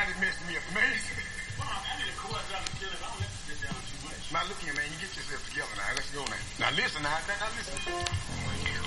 it messed me up, man. Well, I need a quarter dollar kill it. I'll let you get down too much. Now look here, man. You get yourself together now. Let's go now. Now listen.